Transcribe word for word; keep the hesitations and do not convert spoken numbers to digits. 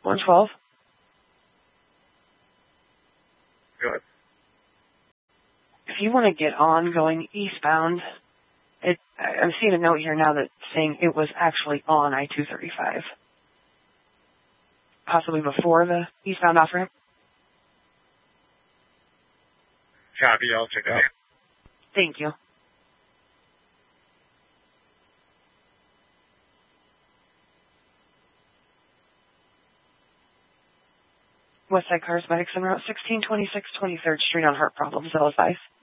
one twelve. Good. If you want to get on going eastbound, it, I'm seeing a note here now that's saying it was actually on I two thirty-five. Possibly before the eastbound off-ramp. Copy, I'll check it out. Thank you. Westside Cars Medics en route sixteen twenty-six twenty-third Street on heart problems, L S I.